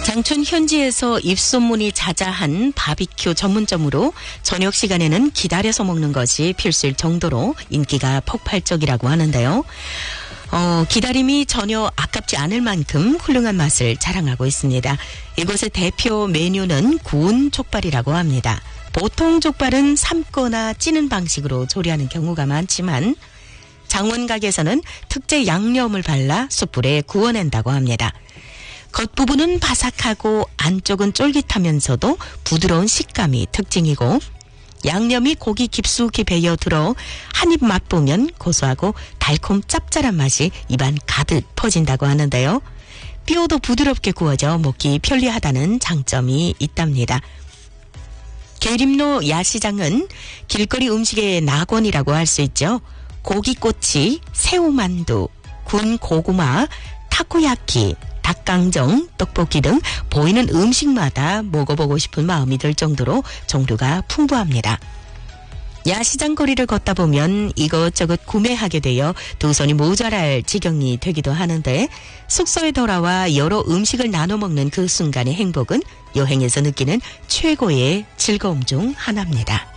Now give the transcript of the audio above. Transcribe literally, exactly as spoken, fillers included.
장춘 현지에서 입소문이 자자한 바비큐 전문점으로 저녁 시간에는 기다려서 먹는 것이 필수일 정도로 인기가 폭발적이라고 하는데요. 어, 기다림이 전혀 아깝지 않을 만큼 훌륭한 맛을 자랑하고 있습니다. 이곳의 대표 메뉴는 구운 족발이라고 합니다. 보통 족발은 삶거나 찌는 방식으로 조리하는 경우가 많지만 장원각에서는 특제 양념을 발라 숯불에 구워낸다고 합니다. 겉부분은 바삭하고 안쪽은 쫄깃하면서도 부드러운 식감이 특징이고 양념이 고기 깊숙이 배어들어 한 입 맛보면 고소하고 달콤 짭짤한 맛이 입안 가득 퍼진다고 하는데요. 뼈도 부드럽게 구워져 먹기 편리하다는 장점이 있답니다. 계림로 야시장은 길거리 음식의 낙원이라고 할 수 있죠. 고기꼬치, 새우만두, 군 고구마, 타코야키, 닭강정, 떡볶이 등 보이는 음식마다 먹어보고 싶은 마음이 들 정도로 종류가 풍부합니다. 야시장 거리를 걷다 보면 이것저것 구매하게 되어 두 손이 모자랄 지경이 되기도 하는데 숙소에 돌아와 여러 음식을 나눠 먹는 그 순간의 행복은 여행에서 느끼는 최고의 즐거움 중 하나입니다.